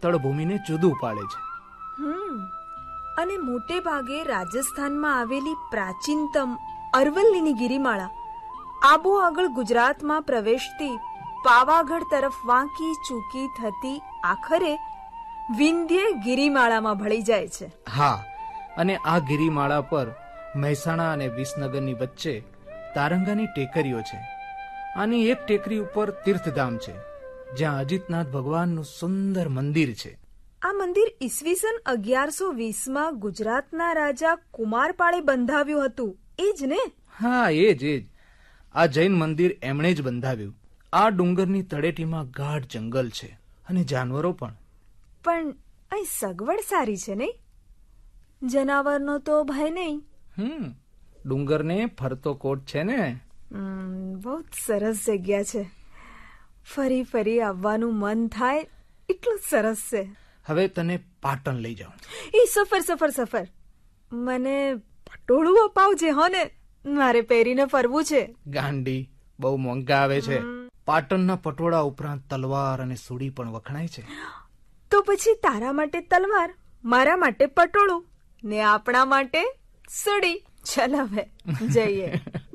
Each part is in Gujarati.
તળભૂમિને જુદું પાડે છે. અને મોટે ભાગે રાજસ્થાનમાં આવેલી પ્રાચીનતમ અરવલ્લીની ગિરિમાળા આબો આગળ ગુજરાતમાં પ્રવેશતી પાવાગઢ તરફ વાંકી ચૂકી થતી આખરે વિંધ્ય ગિરિમાળામાં ભળી જાય છે. હા, અને આ ગિરિમાળા પર મહેસાણા અને વિસનગરની વચ્ચે તારંગાની ટેકરીઓ છે. આની એક ટેકરી ઉપર તીર્થધામ છે, જ્યાં અજીતનાથ ભગવાનનું સુંદર મંદિર છે. આ મંદિર ઈસવીસન 1120માં ગુજરાતના રાજા કુમારપાળે બંધાવ્યું હતું, એ જ ને? હા, એ જ. આ જૈન મંદિર એમણે જ બંધાવ્યું. આ ડુંગરની તળેટીમાં ગાઢ જંગલ છે અને જાનવરો પણ. પણ અહીં સગવડ સારી છે નહીં? જનાવરનો તો ભય નહીં. ડુંગરને ફરતો કોટ છે ને. બહુ સરસ જગ્યા છે. ફરી ફરી આવવાનું મન થાય એટલું સરસ છે. હવે તને પાટણ લઈ જાઉં. એ સફર મને પટોળું અપાવજે હો ને, મારે પહેરીને ફરવું છે. ગાંડી, બહુ મોંઘા આવે છે. પાટણના પટોળા ઉપરાંત તલવાર અને સૂડી પણ વખણાય છે. તો પછી તારા માટે તલવાર, મારા માટે પટોળું ને આપણા માટે સૂડી. ચાલ હવે જઈએ.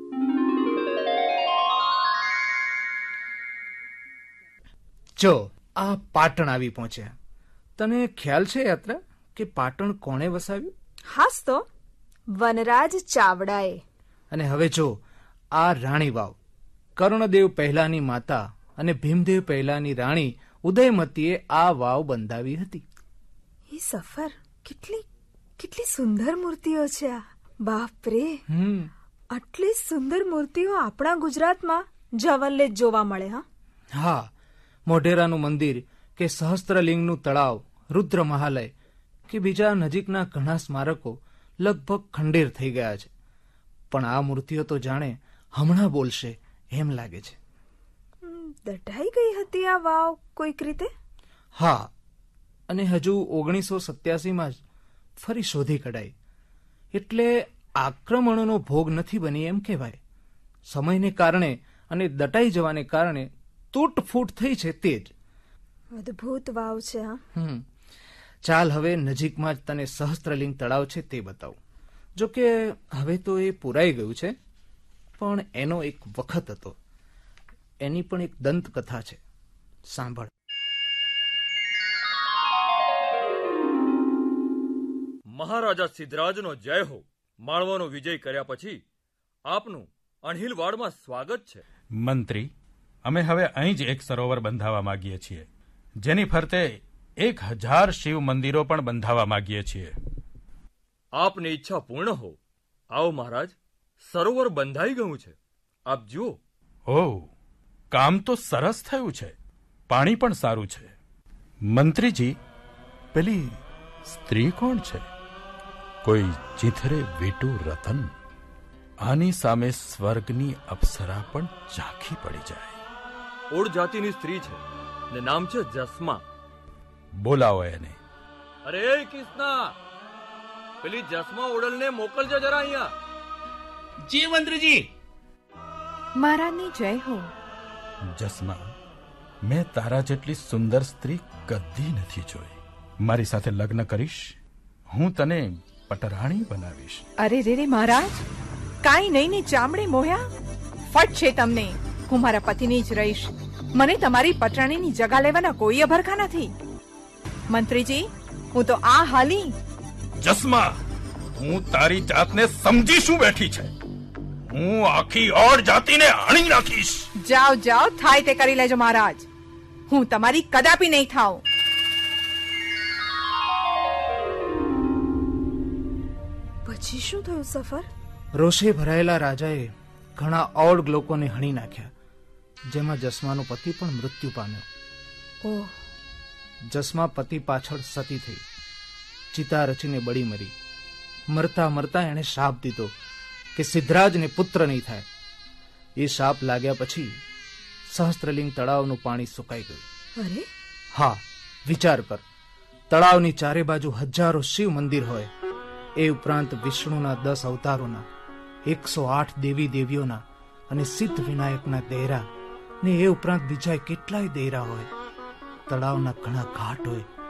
જો આ પાટણ આવી પહોંચ્યા. તને ખ્યાલ છે યાત્રા કે પાટણ કોણે વસાવ્યું? હાસ તો વનરાજ ચાવડાએ. અને હવે જો આ રાણી વાવ, કર્ણદેવ પહેલાની માતા અને ભીમદેવ પહેલાની રાણી ઉદયમતીએ આ વાવ બંધાવી હતી. એ સફર કેટલી સુંદર મૂર્તિઓ છે આ. બાપ રે, આટલી સુંદર મૂર્તિઓ આપણા ગુજરાતમાં જવલ્લે જ જોવા મળે. હા, મોઢેરાનું મંદિર કે સહસ્ત્રલિંગનું તળાવ, રુદ્ર મહાલય કે બીજા નજીકના ઘણા સ્મારકો લગભગ ખંડેર થઈ ગયા છે. પણ આ મૂર્તિઓ તો જાણે હમણાં બોલશે એમ લાગે છે. દટાઈ ગઈ હતી આ વાવ કોઈક રીતે? હા, અને હજુ 1987માં જ ફરી શોધી કઢાઈ. એટલે આક્રમણોનો ભોગ નથી બની એમ કહેવાય. સમયને કારણે અને દટાઈ જવાને કારણે તૂટફૂટ થઈ છે તે જ. અદ્ભુત વાવ છે. ચાલ હવે નજીકમાં જ તને સહસ્ત્રલિંગ તળાવ છે તે બતાવું. જો કે હવે તો એ પૂરાઈ ગયું છે, પણ એનો એક વખત હતો. એની પણ એક દંતકથા છે, સાંભળ. મહારાજા સિદ્ધરાજનો જય હો. માળવાનો વિજય કર્યા પછી આપનું અણહિલવાડમાં સ્વાગત છે. મંત્રી, અમે હવે અહીં જ એક સરોવર બંધાવવા માંગીએ છીએ, જેની ફરતે 1000 શિવ મંદિરો પણ બંધાવવા માંગીએ છીએ. આપની ઈચ્છા પૂર્ણ હો. આવો મહારાજ, સરોવર બંધાઈ ગયું છે, આપ જુઓ. ઓહ, કામ તો સરસ થયું છે. પાણી પણ સારું છે. મંત્રીજી, પેલી સ્ત્રી કોણ છે? કોઈ ચિથરે વીટું રતન. આની સામે સ્વર્ગની અપ્સરા પણ ઝાંખી પડી જાય. ઓડ જાતિની સ્ત્રી છે ને નામ છે જસ્મા. બોલાવો એને. અરે કિસ્ના, પેલી જસ્મા ઓડલને મોકલજો જરા અહીંયા. જી મંત્રીજી. મહારાજની જય હો. જસ્મા, મેં તારા જેટલી સુંદર સ્ત્રી કદી નથી જોઈ. મારી સાથે લગ્ન કરીશ? હું તને પટરાણી બનાવીશ. અરે રે મહારાજ, કાંઈ નહીં ને ચામડે મોહ્યા. ફટ છે તમને. હું મારા પતિની જ રહીશ. મને તમારી પટરાણીની જગા લેવાના કોઈ અભરખા નથી. મંત્રીજી, હું તો આ હાલી. જસ્મા, હું તારી જાતને સમજી શું બેઠી છે? હું આખી ઓડ જાતિને હણી નાખીશ. જાઓ જાઓ, થાય તે કરી લેજો મહારાજ. હું તમારી કદાપી નહીં થાઉં. પછી શું થયું સફર? રોષે ભરાયેલા રાજાએ ઘણા ઓડ લોકોને હણી નાખ્યા, જેમાં જસ્માનો પતિ પણ મૃત્યુ પામ્યો. ઓહ. જસ્મા પતિ પાછળ સતી થઈ, ચિતા રચીને બળી મરી. મરતા મરતા એણે શાપ દીધો કે સિદ્ધરાજને પુત્ર નહીં થાય. એ શાપ લાગ્યા પછી સહસ્ત્રલિંગ તળાવનું પાણી સુકાઈ ગયું. અરે હા, વિચાર કર. તળાવની ચારે બાજુ હજારો શિવ મંદિર હોય, એ ઉપરાંત વિષ્ણુના 10 અવતારોના, 108 દેવી દેવીઓના અને સિદ્ધ વિનાયકના દેરા ને એ ઉપરાંત બીજા કેટલાય દેરા હોય. તળાવના ઘણા ઘાટ હોય,